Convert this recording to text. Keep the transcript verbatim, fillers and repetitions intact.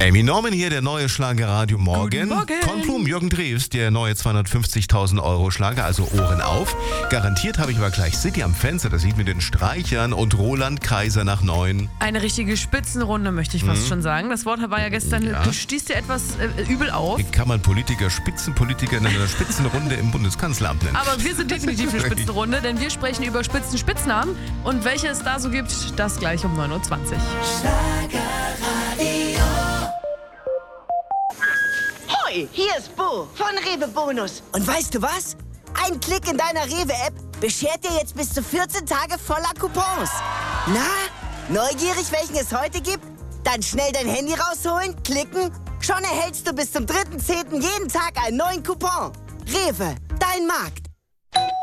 Amy Norman hier, der neue Schlager Radio Morgen. Guten Morgen. Kornblum, Jürgen Drews, der neue zweihundertfünfzigtausend Euro Schlager, also Ohren auf. Garantiert habe ich aber gleich City am Fenster, das Lied mit den Streichern und Roland Kaiser nach neun. Eine richtige Spitzenrunde, möchte ich fast mhm. schon sagen. Das Wort war ja gestern, Ja. du stießt dir etwas äh, übel auf. Wie kann man Politiker, Spitzenpolitiker in einer Spitzenrunde im Bundeskanzleramt nennen? Aber wir sind definitiv eine Spitzenrunde, denn wir sprechen über Spitzenspitznamen. Und welche es da so gibt, das gleich um neun Uhr zwanzig. Hoi, hier ist Bo von Rewe Bonus. Und weißt du was? Ein Klick in deiner Rewe-App beschert dir jetzt bis zu vierzehn Tage voller Coupons. Na, neugierig, welchen es heute gibt? Dann schnell dein Handy rausholen, klicken. Schon erhältst du bis zum dritten zehnten jeden Tag einen neuen Coupon. Rewe, dein Markt.